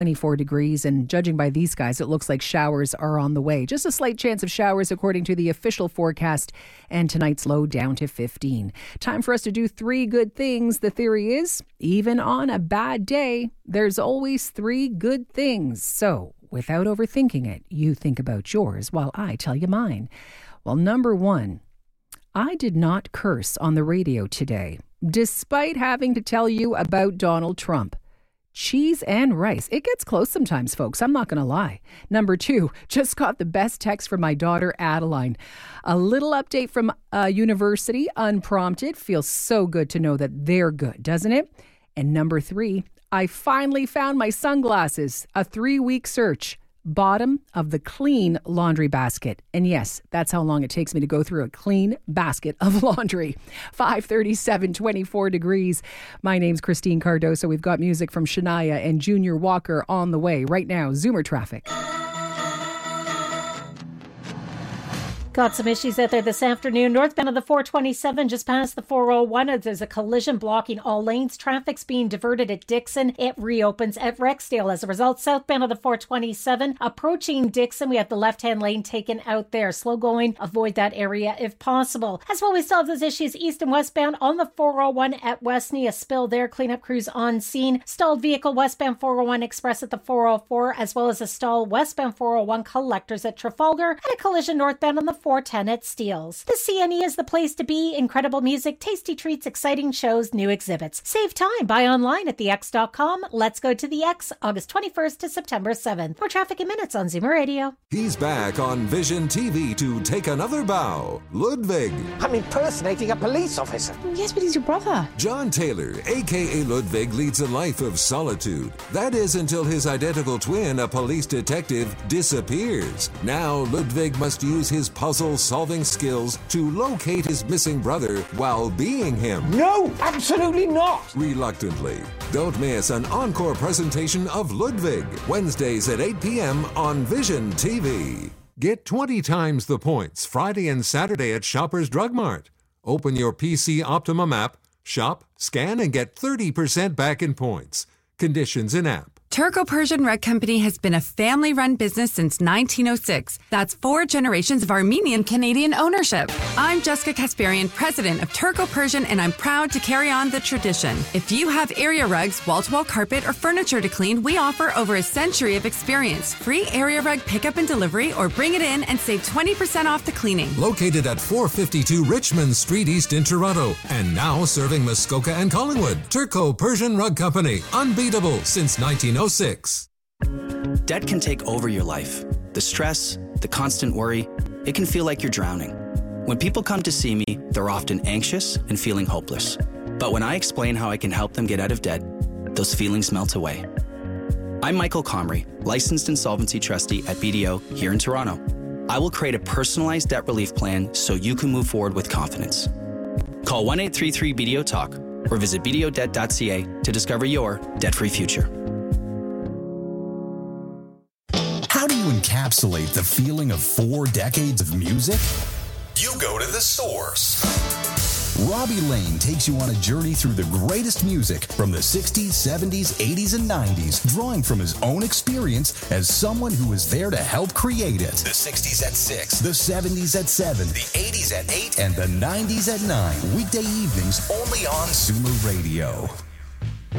24 degrees, and judging by these guys, it looks like showers are on the way. Just a slight chance of showers according to the official forecast, and tonight's low down to 15. Time for us to do 3 good things. The theory is, even on a bad day, there's always 3 good things. So, without overthinking it, you think about yours while I tell you mine. Well, number 1, I did not curse on the radio today, despite having to tell you about Donald Trump. Cheese and rice. It gets close sometimes, folks. I'm not going to lie. Number 2, just got the best text from my daughter, Adeline. A little update from university, unprompted. Feels so good to know that they're good, doesn't it? And number 3, I finally found my sunglasses. A 3-week search. Bottom of the clean laundry basket. And yes, that's how long it takes me to go through a clean basket of laundry. 5:37, 24 degrees. My name's Christine Cardoso. We've got music from Shania and Junior Walker on the way. Right now, Zoomer traffic. Got some issues out there this afternoon. Northbound of the 427, just past the 401, there's a collision blocking all lanes. Traffic's being diverted at Dixon. It reopens at Rexdale as a result. Southbound of the 427, approaching Dixon, we have the left-hand lane taken out there. Slow going, avoid that area if possible. As well, we still have those issues east and westbound on the 401 at Westney. A spill there, cleanup crews on scene. Stalled vehicle westbound 401 Express at the 404, as well as a stall westbound 401 Collectors at Trafalgar, and a collision northbound on the 410 at Steeles. The CNE is the place to be. Incredible music, tasty treats, exciting shows, new exhibits. Save time. Buy online at thex.com. Let's go to the X, August 21st to September 7th. More traffic in minutes on Zoomer Radio. He's back on Vision TV to take another bow. Ludwig. I'm impersonating a police officer. Yes, but he's your brother. John Taylor, a.k.a. Ludwig, leads a life of solitude. That is until his identical twin, a police detective, disappears. Now Ludwig must use his puzzle-solving skills to locate his missing brother while being him. No, absolutely not. Reluctantly. Don't miss an encore presentation of Ludwig, Wednesdays at 8 p.m. on Vision TV. Get 20 times the points Friday and Saturday at Shoppers Drug Mart. Open your PC Optimum app, shop, scan, and get 30% back in points. Conditions in app. Turco Persian Rug Company has been a family-run business since 1906. That's 4 generations of Armenian-Canadian ownership. I'm Jessica Kasparian, president of Turco Persian, and I'm proud to carry on the tradition. If you have area rugs, wall-to-wall carpet, or furniture to clean, we offer over a century of experience. Free area rug pickup and delivery, or bring it in and save 20% off the cleaning. Located at 452 Richmond Street East in Toronto, and now serving Muskoka and Collingwood. Turco Persian Rug Company, unbeatable since 1906. Debt can take over your life. The stress, the constant worry, it can feel like you're drowning. When people come to see me, they're often anxious and feeling hopeless. But when I explain how I can help them get out of debt, those feelings melt away. I'm Michael Comrie, licensed insolvency trustee at BDO here in Toronto. I will create a personalized debt relief plan so you can move forward with confidence. Call 1-833-BDO-TALK or visit bdodebt.ca to discover your debt-free future. How do you encapsulate the feeling of 4 decades of music? You go to the source. Robbie Lane takes you on a journey through the greatest music from the 60s, 70s, 80s, and 90s, drawing from his own experience as someone who was there to help create it. The 60s at 6. The 70s at 7. The 80s at 8. And the 90s at 9. Weekday evenings only on Zoomer Radio.